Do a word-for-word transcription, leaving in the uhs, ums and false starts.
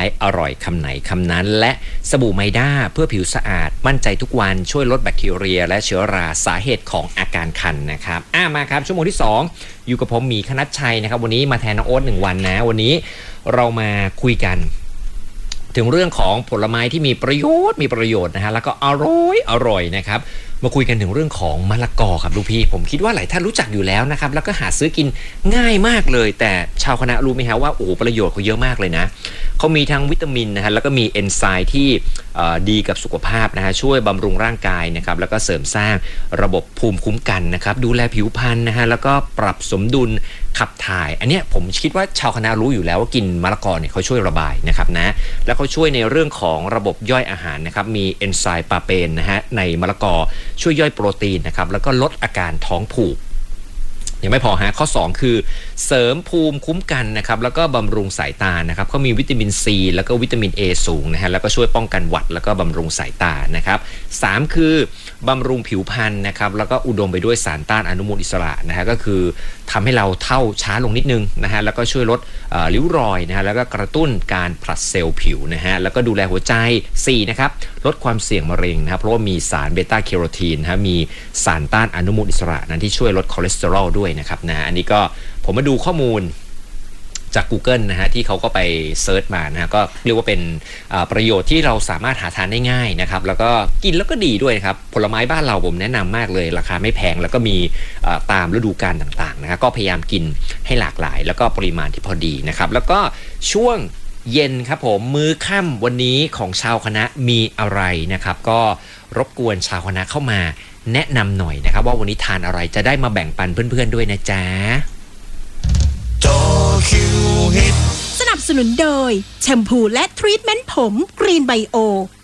อร่อยคำไหนคำนั้นและสบู่ไมด้าเพื่อผิวสะอาดมั่นใจทุกวันช่วยลดแบคทีเรียและเชื้อราสาเหตุของอาการคันนะครับอ่ะมาครับชั่วโมงที่สองอยู่กับผมหมีคณัชชัยนะครับวันนี้มาแทนน้องโอ๊ตหนึ่งวันนะวันนี้เรามาคุยกันถึงเรื่องของผลไม้ที่มีประโยชน์มีประโยชน์นะฮะแล้วก็อร่อยอร่อยนะครับมาคุยกันถึงเรื่องของมะละกอครับลูกพี่ผมคิดว่าหลายท่านรู้จักอยู่แล้วนะครับแล้วก็หาซื้อกินง่ายมากเลยแต่ชาวคณะรู้ไหมฮะว่าโอ้ประโยชน์เขาเยอะมากเลยนะเขามีทั้งวิตามินนะฮะแล้วก็มีเอนไซม์ที่ดีกับสุขภาพนะฮะช่วยบำรุงร่างกายนะครับแล้วก็เสริมสร้างระบบภูมิคุ้มกันนะครับดูแลผิวพรรณนะฮะแล้วก็ปรับสมดุลขับถ่ายอันเนี้ยผมคิดว่าชาวคณะรู้อยู่แล้วว่ากินมะละกอเนี่ยเขาช่วยระบายนะครับนะแล้วเขาช่วยในเรื่องของระบบย่อยอาหารนะครับมีเอนไซม์ปาเปนนะฮะในมะละกอช่วยย่อยโปรตีนนะครับแล้วก็ลดอาการท้องผูกยังไม่พอฮะข้อสองคือเสริมภูมิคุ้มกันนะครับแล้วก็บำรุงสายตานะครับเขามีวิตามินซีแล้วก็วิตามิน A สูงนะฮะแล้วก็ช่วยป้องกันหวัดแล้วก็บำรุงสายตานะครับสามคือบำรุงผิวพรรณนะครับแล้วก็อุดมไปด้วยสารต้านอนุมูลอิสระนะฮะก็คือทำให้เราเฒ่าช้าลงนิดนึงนะฮะแล้วก็ช่วยลดริ้วรอยนะฮะแล้วก็กระตุ้นการผลัดเซลล์ผิวนะฮะแล้วก็ดูแลหัวใจสี่นะครับลดความเสี่ยงมะเร็งนะครับเพราะว่ามีสารเบต้าแคโรทีนนะฮะมีสารต้านอนุมูลอิสระนั้นที่ช่วยลดคอเลสเตอรอลด้วยนะครับนะอันนี้ก็ผมมาดูข้อมูลจาก Google นะฮะที่เขาก็ไปเซิร์ชมานะฮะก็เรียกว่าเป็นประโยชน์ที่เราสามารถหาทานได้ง่ายนะครับแล้วก็กินแล้วก็ดีด้วยครับผลไม้บ้านเราผมแนะนำมากเลยราคาไม่แพงแล้วก็มีตามฤดูกาลต่างๆนะครับก็พยายามกินให้หลากหลายแล้วก็ปริมาณที่พอดีนะครับแล้วก็ช่วงเย็นครับผมมื้อค่ำวันนี้ของชาวคณะมีอะไรนะครับก็รบกวนชาวคณะเข้ามาแนะนำหน่อยนะครับว่าวันนี้ทานอะไรจะได้มาแบ่งปันเพื่อนๆด้วยนะจ๊ะสนับสนุนโดยแชมพูและทรีทเมนต์ผมกรีนไบโอ